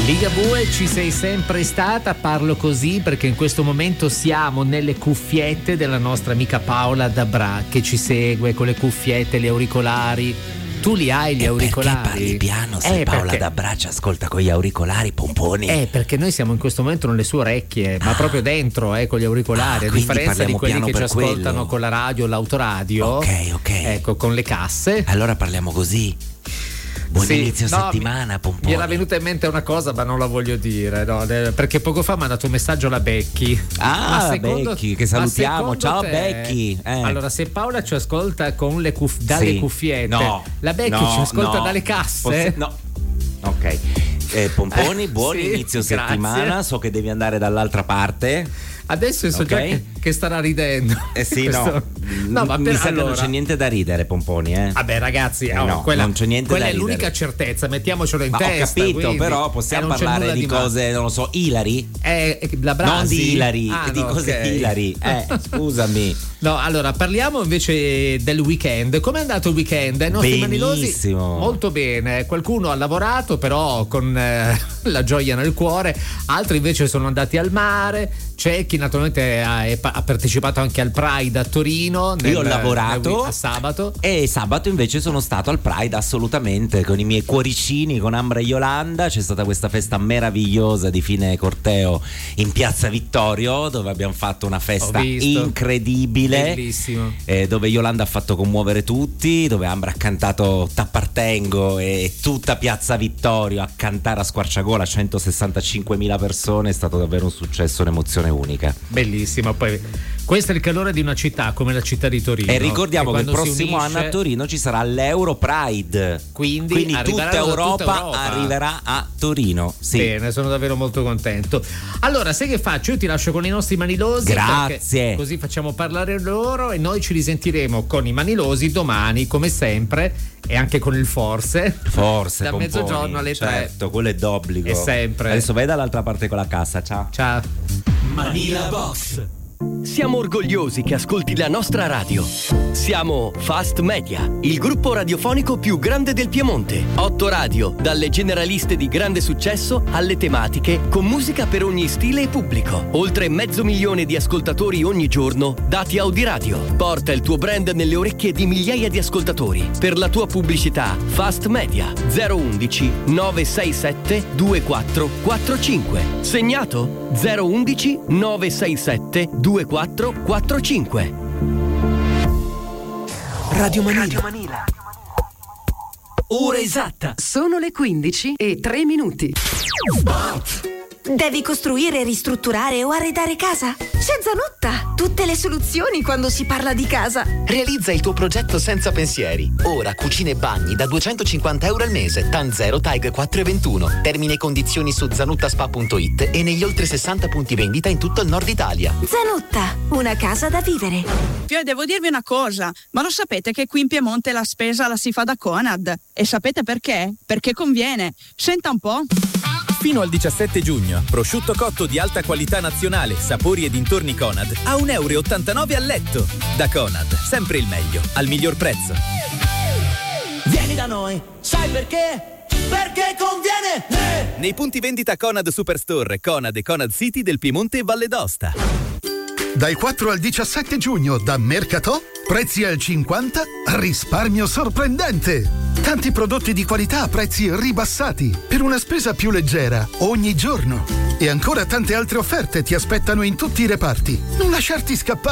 Ligabue, ci sei sempre stata, parlo così perché in questo momento siamo nelle cuffiette della nostra amica Paola Dabra che ci segue con le cuffiette, gli auricolari. Tu li hai gli auricolari? Perché parli piano se Paola Dabra ci ascolta con gli auricolari, pomponi? Perché noi siamo in questo momento nelle sue orecchie, ma proprio dentro, con gli auricolari, a differenza di quelli che ci ascoltano con la radio, l'autoradio. Ok. Ecco, con le casse. Allora parliamo così. Buon inizio settimana, pomponi. Mi era venuta in mente una cosa, ma non la voglio dire, no? Perché poco fa mi ha dato un messaggio la Becchi. Becchi, che salutiamo. Ciao Becchi. Allora, se Paola ci ascolta con le dalle cuffiette, la Becchi ci ascolta dalle casse? Ok. Pomponi, buon inizio settimana. So che devi andare dall'altra parte. Adesso so già che starà ridendo. Ma mi sa che non c'è niente da ridere, Pomponi. Vabbè, ragazzi, quella, non c'è niente quella da ridere. È l'unica certezza, mettiamocelo in testa. Ho capito, quindi, però possiamo parlare di cose, non lo so, Ilari? La Brasi. Non di Ilari, di cose Ilari. Scusami. No, allora parliamo invece del weekend. Com'è andato il weekend? I nostri manilosi molto bene. Qualcuno ha lavorato, però con la gioia nel cuore. Altri invece sono andati al mare. C'è chi naturalmente ha partecipato anche al Pride a Torino. Io ho lavorato a sabato. E sabato invece sono stato al Pride, assolutamente, con i miei cuoricini, con Ambra e Yolanda. C'è stata questa festa meravigliosa di fine corteo in Piazza Vittorio, dove abbiamo fatto una festa incredibile. Bellissimo. Dove Yolanda ha fatto commuovere tutti, dove Ambra ha cantato T'appartengo e tutta Piazza Vittorio a cantare a squarciagola, 165.000 persone. È stato davvero un successo, un'emozione unica. Bellissimo. Poi questo è il calore di una città come la città di Torino. E ricordiamo che il prossimo anno a Torino ci sarà l'Euro Pride. Quindi tutta Europa arriverà a Torino. Sì. Bene, sono davvero molto contento. Allora, sai che faccio? Io ti lascio con i nostri manilosi. Grazie. Così facciamo parlare loro e noi ci risentiremo con i manilosi domani, come sempre, e anche con il forse da Pomponi, mezzogiorno alle 3. Certo, quello è d'obbligo. E sempre. Adesso vai dall'altra parte con la cassa. Ciao. Manila Box. Siamo orgogliosi che ascolti la nostra radio. Siamo Fast Media, il gruppo radiofonico più grande del Piemonte. 8 radio, dalle generaliste di grande successo alle tematiche, con musica per ogni stile e pubblico. Oltre 500.000 di ascoltatori ogni giorno, dati Audiradio. Porta il tuo brand nelle orecchie di migliaia di ascoltatori. Per la tua pubblicità, Fast Media 011 967 2445. Segnato 011 967 2445. Radio Manila. Ora esatta. Sono le 15:03. Spot. Devi costruire, ristrutturare o arredare casa? Senza Nutta! Tutte le soluzioni quando si parla di casa. Realizza il tuo progetto senza pensieri. Ora cucine e bagni da €250 al mese. TAN 0 TAG 421. Termini e condizioni su zanuttaspa.it e negli oltre 60 punti vendita in tutto il nord Italia. Zanutta, una casa da vivere. Devo dirvi una cosa, ma lo sapete che qui in Piemonte la spesa la si fa da Conad? E sapete perché? Perché conviene. Senta un po'. Fino al 17 giugno, prosciutto cotto di alta qualità nazionale, sapori e dintorni Conad a €1,89 al letto. Da Conad, sempre il meglio, al miglior prezzo. Vieni da noi, sai perché? Perché conviene! Nei punti vendita Conad Superstore, Conad e Conad City del Piemonte e Valle d'Aosta. Dal 4 al 17 giugno da Mercatò, prezzi al 50, risparmio sorprendente. Tanti prodotti di qualità a prezzi ribassati, per una spesa più leggera, ogni giorno. E ancora tante altre offerte ti aspettano in tutti i reparti. Non lasciarti scappare.